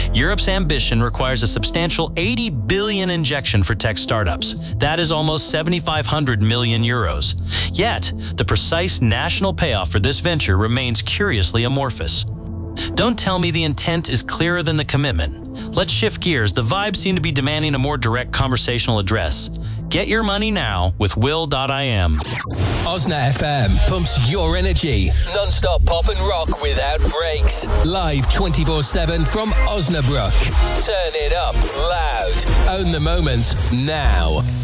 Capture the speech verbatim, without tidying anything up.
Europe's ambition requires a substantial eighty billion injection for tech startups. That is almost seventy-five hundred million euros. Yet, the precise national payoff for this venture remains curiously amorphous. Don't tell me the intent is clearer than the commitment. Let's shift gears. The vibes seem to be demanding a more direct conversational address. Get your money now with Will dot I M. Osna F M pumps your energy. Non-stop pop and rock without breaks. Live twenty-four seven from Osnabrück. Turn it up loud. Own the moment now.